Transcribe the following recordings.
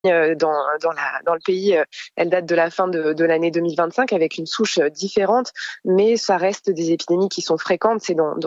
dans le pays, elle date de la fin de l'année 2025 avec une souche différente, mais ça reste des épidémies qui sont fréquentes. C'est dans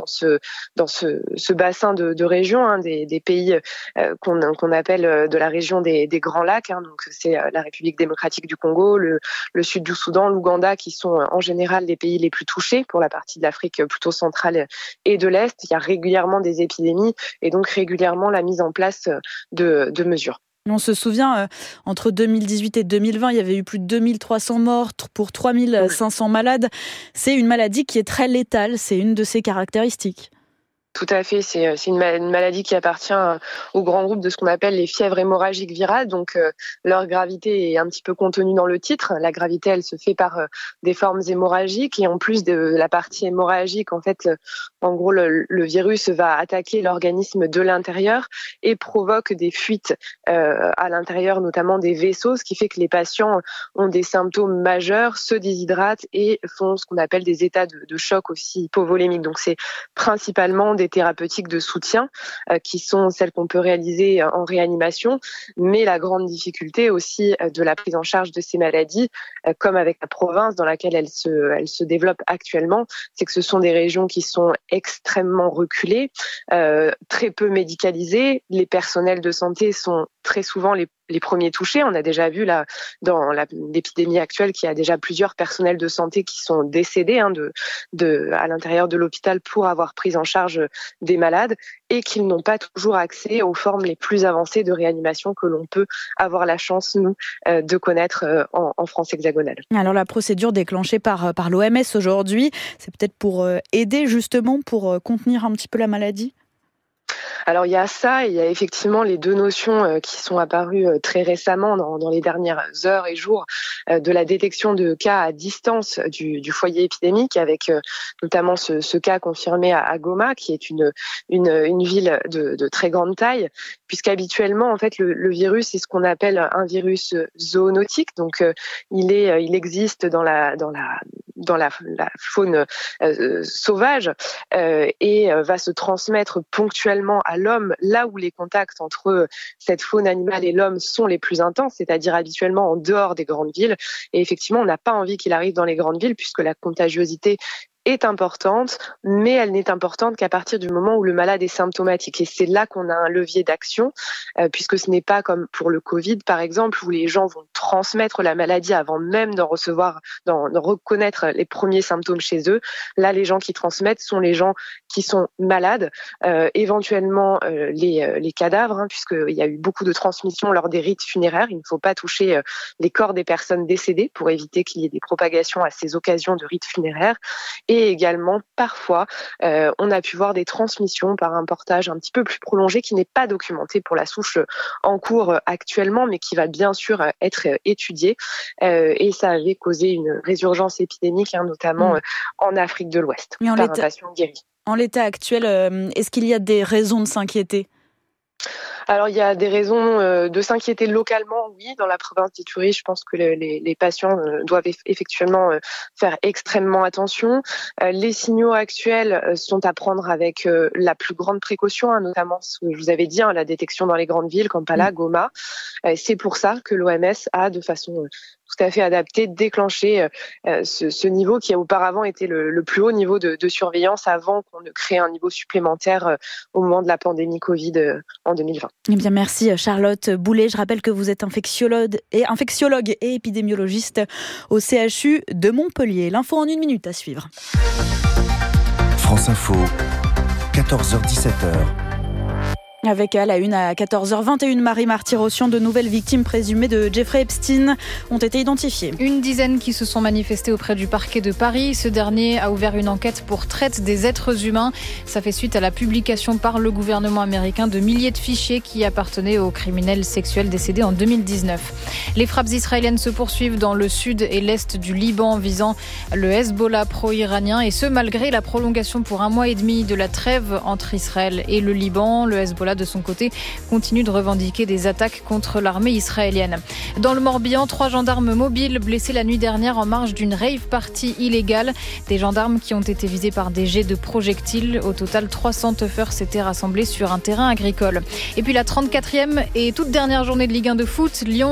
ce bassin de régions, des pays qu'on appelle de la région des Grands Lacs. Donc c'est la République démocratique du Congo, le sud du Soudan, l'Ouganda, qui sont en général les pays les plus touchés pour la partie de l'Afrique plutôt centrale et de l'Est. Il y a régulièrement des épidémies et donc régulièrement la mise en place de mesures. On se souvient, entre 2018 et 2020, il y avait eu plus de 2300 morts pour 3500 malades. C'est une maladie qui est très létale, c'est une de ses caractéristiques. Tout à fait, c'est une maladie qui appartient au grand groupe de ce qu'on appelle les fièvres hémorragiques virales. Donc leur gravité est un petit peu contenue dans le titre. La gravité, elle se fait par des formes hémorragiques, et en plus de la partie hémorragique, en fait, en gros, le virus va attaquer l'organisme de l'intérieur et provoque des fuites à l'intérieur, notamment des vaisseaux, ce qui fait que les patients ont des symptômes majeurs, se déshydratent et font ce qu'on appelle des états de choc aussi hypovolémiques. Donc c'est principalement des thérapeutiques de soutien qui sont celles qu'on peut réaliser en réanimation, mais la grande difficulté aussi de la prise en charge de ces maladies, comme avec la province dans laquelle elle se développe actuellement, c'est que ce sont des régions qui sont extrêmement reculées, très peu médicalisées. Les personnels de santé sont très souvent les premiers touchés. On a déjà vu là dans l'épidémie actuelle qu'il y a déjà plusieurs personnels de santé qui sont décédés à l'intérieur de l'hôpital pour avoir pris en charge des malades, et qu'ils n'ont pas toujours accès aux formes les plus avancées de réanimation que l'on peut avoir la chance, nous, de connaître en France hexagonale. Alors la procédure déclenchée par l'OMS aujourd'hui, c'est peut-être pour aider justement, pour contenir un petit peu la maladie ? Alors il y a ça, et il y a effectivement les deux notions qui sont apparues très récemment dans les dernières heures et jours, de la détection de cas à distance du foyer épidémique, avec notamment ce cas confirmé à Goma, qui est une ville de très grande taille, puisqu'habituellement en fait le virus, c'est ce qu'on appelle un virus zoonotique. Donc il existe dans la faune sauvage et va se transmettre ponctuellement à l'homme, là où les contacts entre cette faune animale et l'homme sont les plus intenses, c'est-à-dire habituellement en dehors des grandes villes. Et effectivement, on n'a pas envie qu'il arrive dans les grandes villes, puisque la contagiosité est importante, mais elle n'est importante qu'à partir du moment où le malade est symptomatique. Et c'est là qu'on a un levier d'action, puisque ce n'est pas comme pour le Covid, par exemple, où les gens vont transmettre la maladie avant même d'en reconnaître les premiers symptômes chez eux. Là, les gens qui transmettent sont les gens qui sont malades, éventuellement les cadavres, puisqu'il y a eu beaucoup de transmissions lors des rites funéraires. Il ne faut pas toucher les corps des personnes décédées pour éviter qu'il y ait des propagations à ces occasions de rites funéraires. Et également, parfois, on a pu voir des transmissions par un portage un petit peu plus prolongé qui n'est pas documenté pour la souche en cours actuellement, mais qui va bien sûr être étudié. Et ça avait causé une résurgence épidémique, notamment en Afrique de l'Ouest, par un patient guéri. En l'état actuel, est-ce qu'il y a des raisons de s'inquiéter ? Alors, il y a des raisons de s'inquiéter localement, oui. Dans la province d'Ituri, je pense que les patients doivent effectivement faire extrêmement attention. Les signaux actuels sont à prendre avec la plus grande précaution, notamment ce que je vous avais dit, la détection dans les grandes villes, Kampala, Goma. C'est pour ça que l'OMS a, de façon tout à fait adaptée, déclenché ce niveau qui a auparavant été le plus haut niveau de surveillance avant qu'on ne crée un niveau supplémentaire au moment de la pandémie Covid en 2020. Eh bien, merci Charlotte Boulet. Je rappelle que vous êtes infectiologue et épidémiologiste au CHU de Montpellier. L'info en 1 minute à suivre. France Info, 14h-17h. Avec à la une à 14h21, Marie Marty-Rossian, de nouvelles victimes présumées de Jeffrey Epstein ont été identifiées. Une dizaine qui se sont manifestées auprès du parquet de Paris. Ce dernier a ouvert une enquête pour traite des êtres humains. Ça fait suite à la publication par le gouvernement américain de milliers de fichiers qui appartenaient aux criminels sexuels décédés en 2019. Les frappes israéliennes se poursuivent dans le sud et l'est du Liban, visant le Hezbollah pro-iranien, et ce malgré la prolongation pour 1 mois et demi de la trêve entre Israël et le Liban. Le Hezbollah, de son côté, continue de revendiquer des attaques contre l'armée israélienne. Dans le Morbihan, 3 gendarmes mobiles blessés la nuit dernière en marge d'une rave party illégale. Des gendarmes qui ont été visés par des jets de projectiles. Au total, 300 teufeurs s'étaient rassemblés sur un terrain agricole. Et puis la 34e et toute dernière journée de Ligue 1 de foot, Lyon